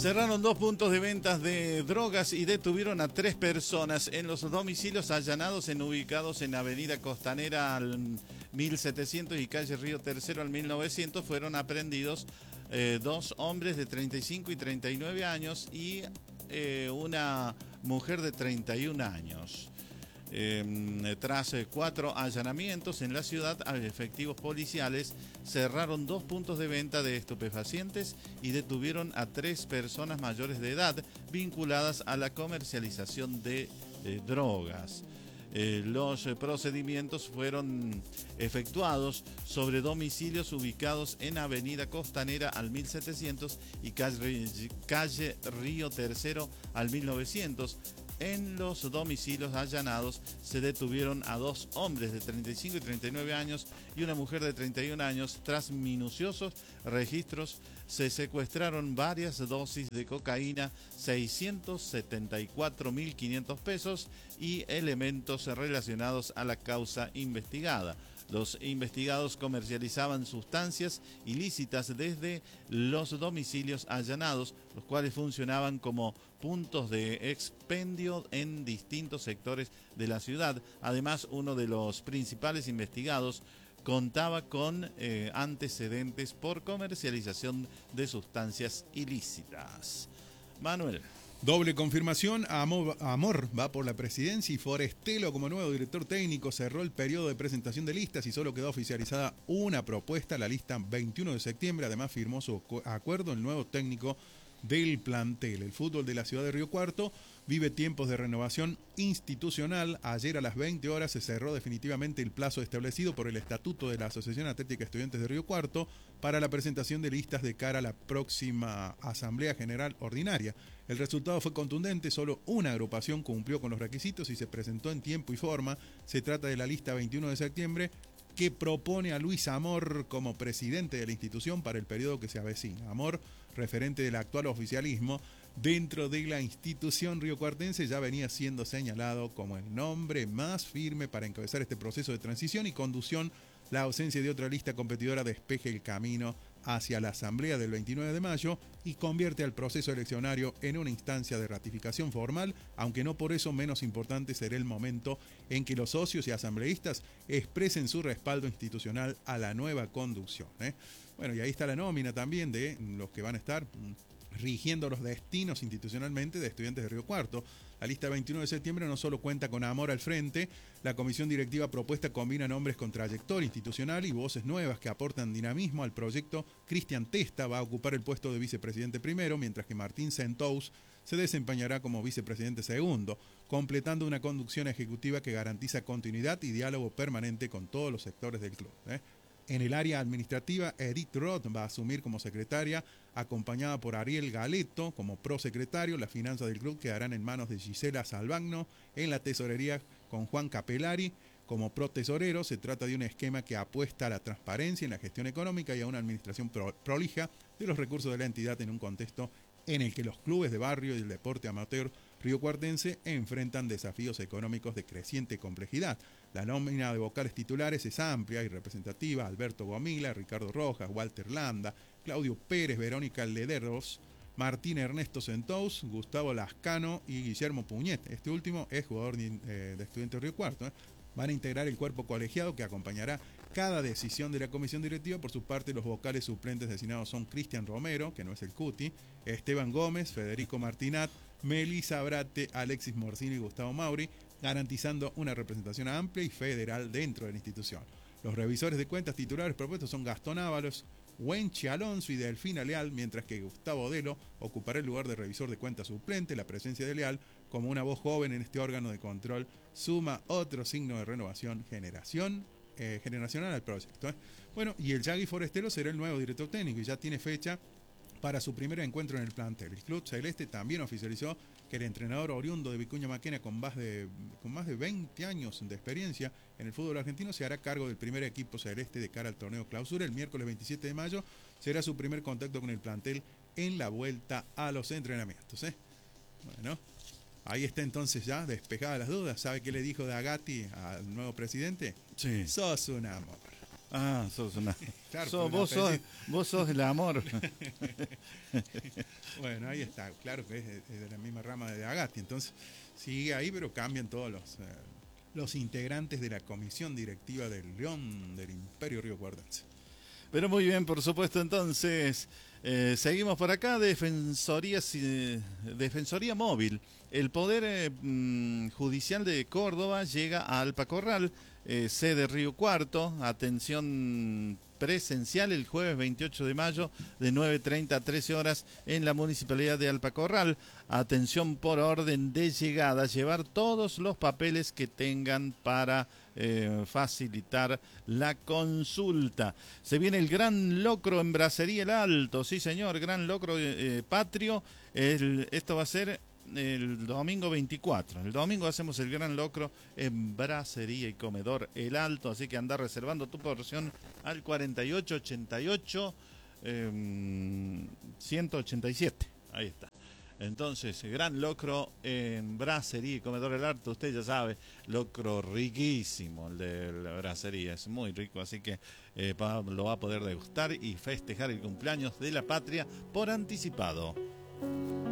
Cerraron 2 puntos de ventas de drogas y detuvieron a 3 personas en los domicilios allanados ubicados en Avenida Costanera al 1700 y calle Río Tercero al 1900. Fueron aprehendidos 2 hombres de 35 y 39 años y una mujer de 31 años. Tras 4 allanamientos en la ciudad, efectivos policiales cerraron 2 puntos de venta de estupefacientes y detuvieron a 3 personas mayores de edad vinculadas a la comercialización de drogas. Los procedimientos fueron efectuados sobre domicilios ubicados en Avenida Costanera al 1700 y calle Río Tercero al 1900. En los domicilios allanados se detuvieron a 2 hombres de 35 y 39 años y una mujer de 31 años. Tras minuciosos registros, se secuestraron varias dosis de cocaína, 674.500 pesos y elementos relacionados a la causa investigada. Los investigados comercializaban sustancias ilícitas desde los domicilios allanados, los cuales funcionaban como puntos de expendio en distintos sectores de la ciudad. Además, uno de los principales investigados contaba con antecedentes por comercialización de sustancias ilícitas. Manuel. Doble confirmación, Amor va por la presidencia y Forestelo como nuevo director técnico. Cerró el periodo de presentación de listas y solo quedó oficializada una propuesta, la lista 21 de septiembre. Además firmó su acuerdo el nuevo técnico del plantel. El fútbol de la ciudad de Río Cuarto vive tiempos de renovación institucional. Ayer a las 20 horas se cerró definitivamente el plazo establecido por el Estatuto de la Asociación Atlética Estudiantes de Río Cuarto para la presentación de listas de cara a la próxima Asamblea General Ordinaria. El resultado fue contundente, solo una agrupación cumplió con los requisitos y se presentó en tiempo y forma. Se trata de la lista 21 de septiembre, que propone a Luis Amor como presidente de la institución para el periodo que se avecina. Amor, referente del actual oficialismo dentro de la institución riocuartense, ya venía siendo señalado como el nombre más firme para encabezar este proceso de transición y conducción. La ausencia de otra lista competidora despeja el camino hacia la asamblea del 29 de mayo y convierte al proceso eleccionario en una instancia de ratificación formal, aunque no por eso menos importante será el momento en que los socios y asambleístas expresen su respaldo institucional a la nueva conducción. Bueno, y ahí está la nómina también de los que van a estar rigiendo los destinos institucionalmente de Estudiantes de Río Cuarto. La lista 21 de septiembre no solo cuenta con Amor al frente, la comisión directiva propuesta combina nombres con trayectoria institucional y voces nuevas que aportan dinamismo al proyecto. Cristian Testa va a ocupar el puesto de vicepresidente primero, mientras que Martín Centous se desempeñará como vicepresidente segundo, completando una conducción ejecutiva que garantiza continuidad y diálogo permanente con todos los sectores del club. En el área administrativa, Edith Roth va a asumir como secretaria, acompañada por Ariel Galeto como prosecretario. Las finanzas del club quedarán en manos de Gisela Salvagno. En la tesorería, con Juan Capelari como protesorero. Se trata de un esquema que apuesta a la transparencia en la gestión económica y a una administración prolija de los recursos de la entidad en un contexto en el que los clubes de barrio y el deporte amateur riocuartense enfrentan desafíos económicos de creciente complejidad. La nómina de vocales titulares es amplia y representativa: Alberto Gomila, Ricardo Rojas, Walter Landa, Claudio Pérez, Verónica Lederos, Martín Ernesto Centous, Gustavo Lascano y Guillermo Puñet. Este último es jugador de Estudiantes de Río Cuarto. Van a integrar el cuerpo colegiado que acompañará cada decisión de la comisión directiva. Por su parte, los vocales suplentes designados son Cristian Romero, que no es el Cuti, Esteban Gómez, Federico Martinat, Melisa Brate, Alexis Morcini y Gustavo Mauri, garantizando una representación amplia y federal dentro de la institución. Los revisores de cuentas titulares propuestos son Gastón Ábalos, Wenchi Alonso y Delfina Leal, mientras que Gustavo Delo ocupará el lugar de revisor de cuentas suplente. La presencia de Leal como una voz joven en este órgano de control suma otro signo de renovación generacional al proyecto. Bueno, y el Yagui Forestero será el nuevo director técnico y ya tiene fecha para su primer encuentro en el plantel. El club celeste también oficializó que el entrenador oriundo de Vicuña Maquena, con más de 20 años de experiencia en el fútbol argentino, se hará cargo del primer equipo celeste de cara al torneo clausura. El miércoles 27 de mayo será su primer contacto con el plantel en la vuelta a los entrenamientos. Bueno, ahí está entonces ya despejadas las dudas. ¿Sabe qué le dijo D'Agati al nuevo presidente? Sí. Sos un amor. Ah, sos una... Claro, vos sos el amor. Bueno, ahí está, claro que es de la misma rama de Agasti, entonces sigue ahí, pero cambian todos los integrantes de la comisión directiva del León del Imperio Río Cuartense. Pero muy bien, por supuesto, entonces seguimos por acá. Defensoría Móvil. El Poder Judicial de Córdoba llega a Alpacorral, sede Río Cuarto. Atención presencial el jueves 28 de mayo de 9:30 a 13 horas en la Municipalidad de Alpacorral. Atención por orden de llegada, llevar todos los papeles que tengan para facilitar la consulta. Se viene el Gran Locro en Bracería El Alto, sí señor, Gran Locro patrio. Esto va a ser el domingo 24. El domingo hacemos el Gran Locro en Bracería y Comedor El Alto, así que anda reservando tu porción al 4888 187. Ahí está. Entonces, Gran Locro en Bracería y Comedor El Alto, usted ya sabe, locro riquísimo el de la bracería, es muy rico, así que lo va a poder degustar y festejar el cumpleaños de la patria por anticipado.